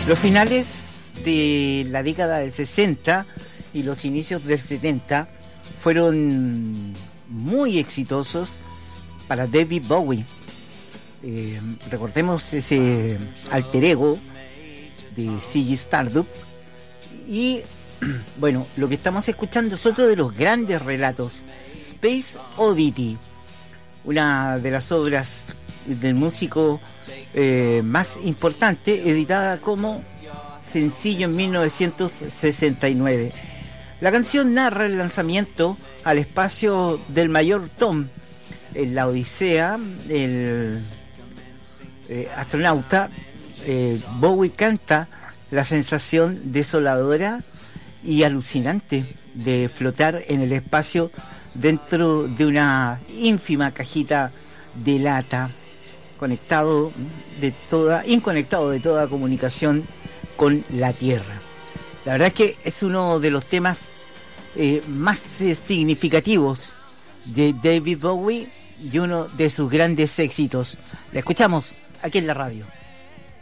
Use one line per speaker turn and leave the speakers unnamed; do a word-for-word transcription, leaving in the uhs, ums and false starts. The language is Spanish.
Los finales de la década del sesenta y los inicios del setenta fueron muy exitosos para David Bowie. Eh, recordemos ese alter ego de Ziggy Stardust. Y bueno, lo que estamos escuchando es otro de los grandes relatos, Space Oddity, una de las obras del músico eh, más importante, editada como sencillo en mil novecientos sesenta y nueve. La canción narra el lanzamiento al espacio del mayor Tom en la Odisea. El eh, astronauta eh, Bowie canta la sensación desoladora y alucinante de flotar en el espacio dentro de una ínfima cajita de lata, conectado de toda, inconectado de toda comunicación con la Tierra. La verdad es que es uno de los temas eh, más eh, significativos de David Bowie y uno de sus grandes éxitos. La escuchamos aquí en la radio.